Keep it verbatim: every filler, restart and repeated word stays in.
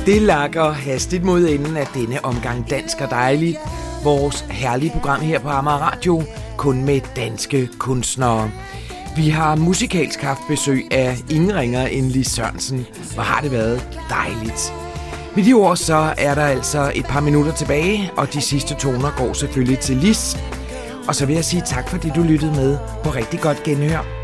Det lakker hastigt mod enden af denne omgang Dansk og Dejligt. Vores herlige program her på Amager Radio, kun med danske kunstnere. Vi har musikalsk haft besøg af ingen ringer end Lis Sørensen. Hvor har det været dejligt. Med de ord så er der altså et par minutter tilbage, og de sidste toner går selvfølgelig til Lis. Og så vil jeg sige tak, fordi du lyttede med på rigtig godt genhør.